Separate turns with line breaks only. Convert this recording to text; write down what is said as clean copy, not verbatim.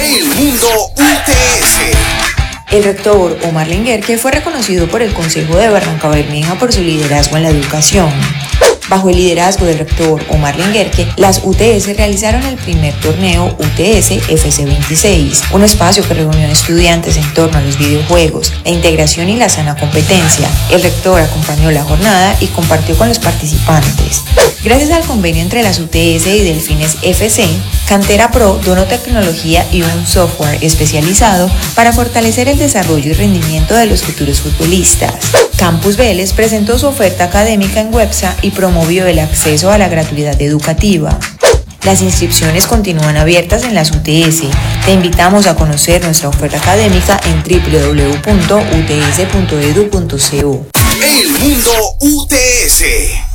El Mundo UTS.
El rector Omar Lenguerque fue reconocido por el Consejo de Barrancabermeja por su liderazgo en la educación. Bajo el liderazgo del rector Omar Lenguerque, las UTS realizaron el primer torneo UTS FC26, un espacio que reunió a estudiantes en torno a los videojuegos, la integración y la sana competencia. El rector acompañó la jornada y compartió con los participantes. Gracias al convenio entre las UTS y Delfines FC, Cantera Pro donó tecnología y un software especializado para fortalecer el desarrollo y rendimiento de los futuros futbolistas. Campus Vélez presentó su oferta académica en Websa y promovió el acceso a la gratuidad educativa. Las inscripciones continúan abiertas en las UTS. Te invitamos a conocer nuestra oferta académica en www.uts.edu.co.
El Mundo UTS.